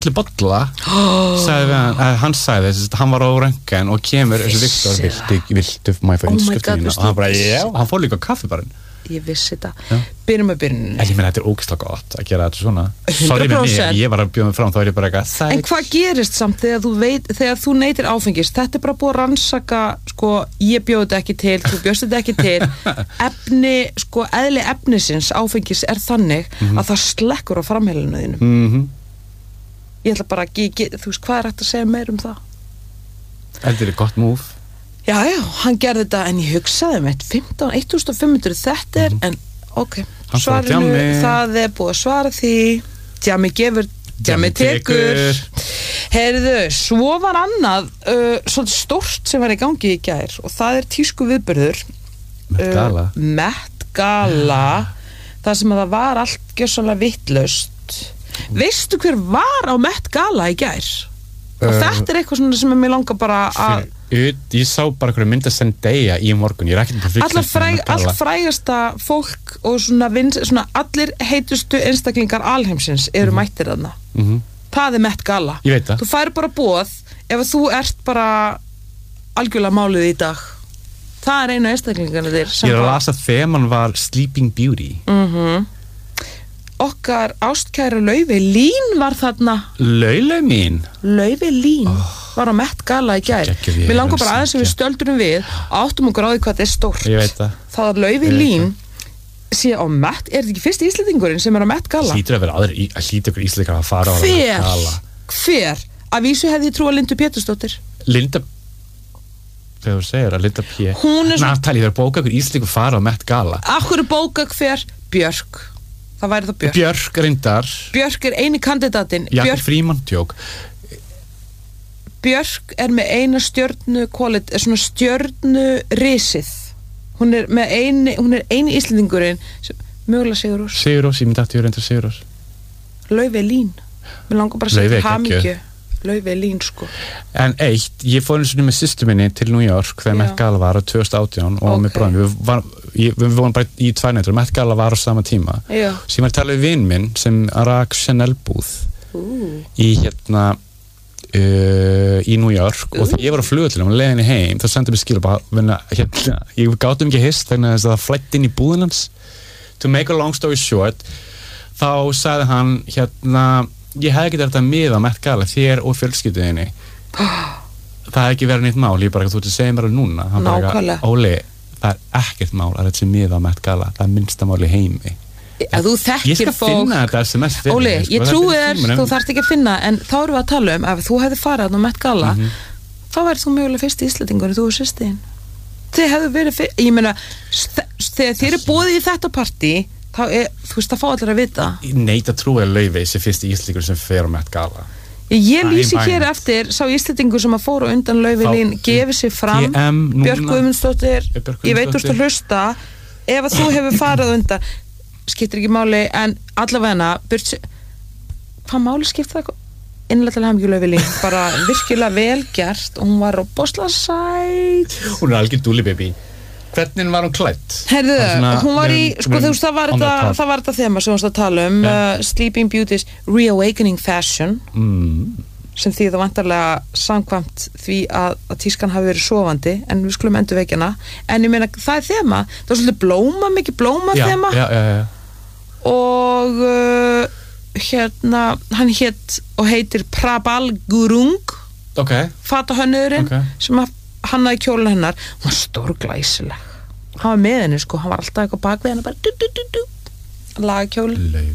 bolla hann sagði þess að hann var á röntgen og kemur þessi Viktor viltu má ég fá innskriftinu og hann bara já, hann fór líka á kaffibarinn ég vissi þetta byrjum með byrjunni ég meina þetta ógeðslega gott að gera þetta svona 100% ég var að bjóða mig fram þá ég bara eitthvað en hvað gerist samt þegar þú neytir áfengis þetta bara búið að rannsaka sko ég bjóði þetta ekki til þú bjóðst þetta ekki til efni sko eðli efnisins áfengis þannig að það slekkur á framheilinu þínu ég ætla bara að þú veist hvað hægt að segja meir það þetta gott move já, hann gerði þetta en ég hugsaði með 1500 þetta en ok, svarinu það búið að svara því djami gefur, djami tekur heyrðu, svo var annað svolítið stórt sem var í gangi í gær og það tísku viðburður Met Gala það sem að það var allt gjörsamlega vitlaust veistu hver var á Met Gala í gær? Og þetta eitthvað svona sem mér langar bara að ég sá bara hverju mynd að Zendaya í morgun ég ekki allt frægasta fólk og svona allir heitustu einstaklingar alheimsins eru mættir þarna það Met Gala ég veit það þú fær bara boð ef þú ert bara algjörlega málið í dag það eina einstaklingarnir þér ég að lasa að þeman var Sleeping Beauty okkar ástkæra Laufey Lín var þarna Laufey Lín var á Met Gala í gær við langar bara aðeins sem við stöldurum við áttum okkur á því hvað þetta stórt það að Laufey Lín sé á Met þetta ekki fyrst Íslendingurinn sem á Met Gala hlýtur að vera hlýtur Íslendingar að fara á Met Gala hver? Að vísu hefði ég trú að Lindu Pétursdóttir þegar þú segir að Linda P Natalie þegar bóka ykkur Íslendingur fara á Met Gala akkur bóka hver? Björk það væri það Björk reyndar Björk eini kandidatinn Jakob Frímann tjók Björk með eina stjörnu svona stjörnu risið hún er eini Íslendingurinn mögulega Sigurós ég myndi aftur reyndar Sigurós Laufey Lín mér langar bara að segja hamingju Laufey Lín sko en ég fór eins og með systur minni til New York þegar Met Gala var á 2018 og með bróðum við vorum bara í 2 nætur Met Gala var á sama tíma sem var að tala við vin minn sem rak Chanel búð í í New York og þegar ég var á flugvöllunum og leiðinni heim þá sendið mér skilabóð ég gátum ekki hist þannig að það flætt inn í búðin hans to make a long story short þá sagði hann ég hef ekki þetta með á Met Gala þér og fjölskylduðinni það hef ekki verið neitt mál ég bara þú ert að segja mér núna nákvæmlega Óli, það ekkert mál að þetta sé með á Met Gala það minnsta mál í heimi að þú þekkir fólk ég skal finna þetta SMS fyrir Óli, ég trúi þér, þú þarft ekki að finna en þá erum við að tala ef þú hefði farið á Met Gala þá værið þú mögulega fyrst Íslendingur þú og systin þið hefðu verið ég meina, þegar þið eru boðið í þetta partí þá þú veist, það fá allir að vita neita trúi að Laufey sé fyrst Íslendingur sem fer á Met Gala ég lýsi hér eftir sá Íslendingur sem að fóru undan Laufey Lín gefið sér fram Björk Guðmundsdóttir ég veit þú ert að hlusta ef að þú hefur farið undan skiptir ekki máli en allavega hvað máli skiptir það innlega til hamingju Laufey Lín bara virkilega vel gert og hún var roboðslega sæt hún algjör dúli baby hvernig var hún klædd? Heyrðu, hún var í sko þú veist það var þetta þema sem við varst að tala Sleeping Beauty's Reawakening Fashion sem því það vantarlega samkvæmt því að tískan hafi verið sofandi en við skulum endurvekjana en ég meina það er þema það var svolítið mikið blóma þema og hann hét og heitir Prabal Gurung fatahönnurinn sem hannaði kjólinn hennar hún var stórglæsileg hann var með henni sko, hann var alltaf eitthvað bak við henni bara laga kjólinn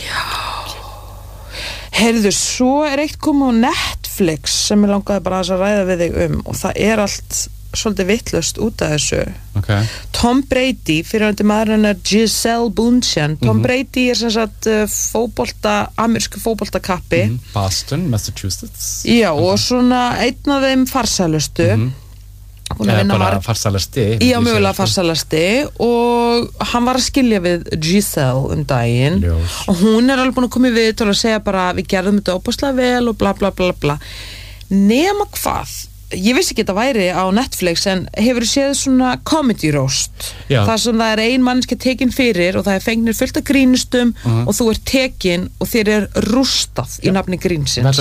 heyrðu, svo eitt komið á Netflix sem ég langaði bara að ræða við þig og það allt svolítið vitlaust út af þessu Tom Brady, fyrirhandi maður hennar Giselle Bundchen Tom Brady sem sagt amerísku fótboltakappi Boston, Massachusetts já, og svona einn af þeim farsælustu bara farsalasti já, mögulega farsalasti og hann var að skilja við Giselle daginn og hún alveg búin að koma í við til að segja bara við gerðum þetta óbúslega vel og bla bla bla bla nema hvað ég vissi ekki að þetta væri á Netflix en hefur séð svona comedy roast þar sem það ein manneskja tekin fyrir og það fengnir fullt af grínustum og þú tekin og þér rústað í nafni grínsins.